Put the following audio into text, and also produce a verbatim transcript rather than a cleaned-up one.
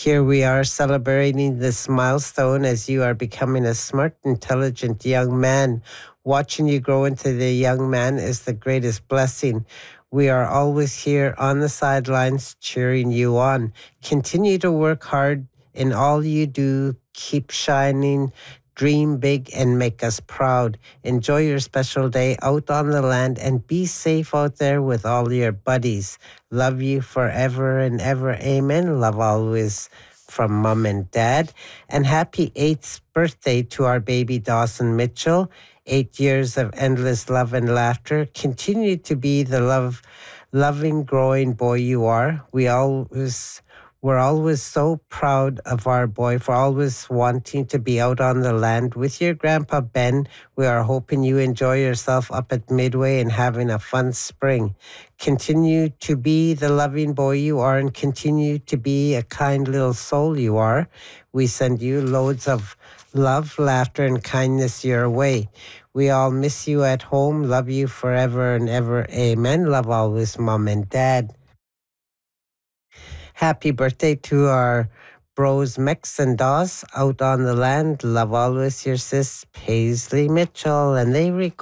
Here we are celebrating this milestone as you are becoming a smart, intelligent young man. Watching you grow into the young man is the greatest blessing. We are always here on the sidelines cheering you on. Continue to work hard in all you do. Keep shining. Dream big and make us proud. Enjoy your special day out on the land and be safe out there with all your buddies. Love you forever and ever. Amen. Love always from Mom and Dad. And happy eighth birthday to our baby Dawson Mitchell. Eight years of endless love and laughter. Continue to be the love, loving, growing boy you are. We always... We're always so proud of our boy for always wanting to be out on the land with your Grandpa Ben. We are hoping you enjoy yourself up at Midway and having a fun spring. Continue to be the loving boy you are and continue to be a kind little soul you are. We send you loads of love, laughter, and kindness your way. We all miss you at home. Love you forever and ever. Amen. Love always, Mom and Dad. Happy birthday to our bros Mex and Dawes out on the land. Love always your sis Paisley Mitchell. And they request